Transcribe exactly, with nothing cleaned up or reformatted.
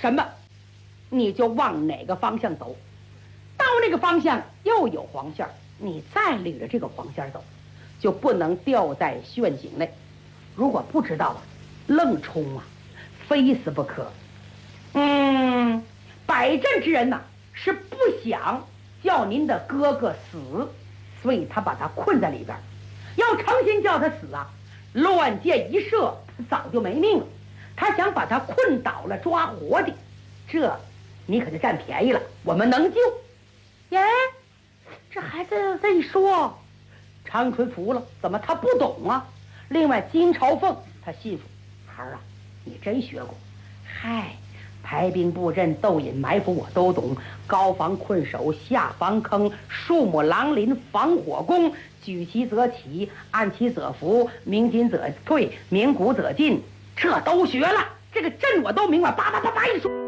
什么，你就往哪个方向走。到那个方向又有黄线，你再捋着这个黄线走，就不能掉在陷阱内。如果不知道啊，愣冲啊，非死不可。嗯，摆阵之人呐、啊，是不想叫您的哥哥死，所以他把他困在里边。要诚心叫他死啊，乱箭一射，他早就没命了。他想把他困倒了，抓活的，这你可就占便宜了。我们能救。耶，这孩子这一说，长春服了，怎么他不懂啊？另外，金朝凤他信服，孩儿啊，你真学过。嗨，排兵布阵、斗隐埋伏我都懂，高防困守，下防坑，树木狼林，防火攻，举旗则起，按旗则伏，鸣金则退，鸣鼓则进，这都学了。这个阵我都明白，叭叭叭叭一说。